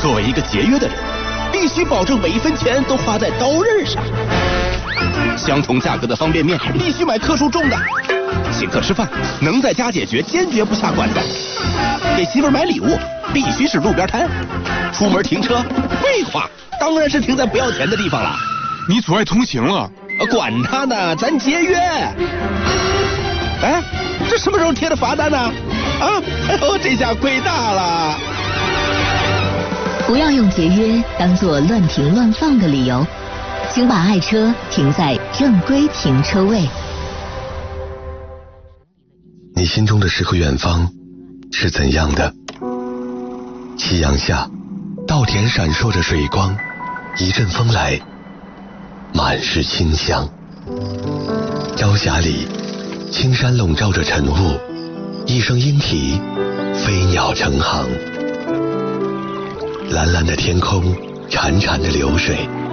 作为一个节约的人，必须保证每一分钱都花在刀刃上。相同价格的方便面必须买克数重的。请客吃饭能在家解决，坚决不下馆子。给媳妇买礼物必须是路边摊。出门停车，废话，当然是停在不要钱的地方了。 你阻碍通行了。 管他呢，咱节约。哎，这什么时候贴的罚单呢？啊，哎呦，这下亏大了。 不要用节约当作乱停乱放的理由，请把爱车停在正规停车位。 你心中的诗和远方是怎样的？夕阳下，稻田闪烁着水光，一阵风来，满是清香。朝霞里，青山笼罩着晨雾，一声莺啼，飞鸟成行。蓝蓝的天空，潺潺的流水，